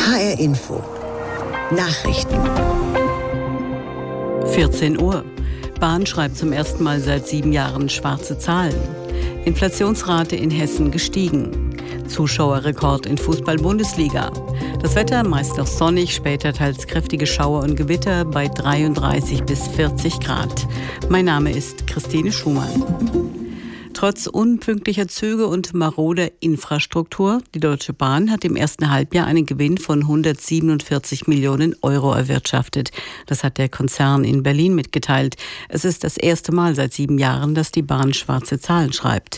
HR Info. Nachrichten. 14 Uhr. Bahn schreibt zum ersten Mal seit 7 Jahren schwarze Zahlen. Inflationsrate in Hessen gestiegen. Zuschauerrekord in Fußball-Bundesliga. Das Wetter meist noch sonnig, später teils kräftige Schauer und Gewitter bei 33 bis 40 Grad. Mein Name ist Christine Schumann. Trotz unpünktlicher Züge und maroder Infrastruktur, die Deutsche Bahn hat im ersten Halbjahr einen Gewinn von 147 Millionen Euro erwirtschaftet. Das hat der Konzern in Berlin mitgeteilt. Es ist das erste Mal seit 7 Jahren, dass die Bahn schwarze Zahlen schreibt.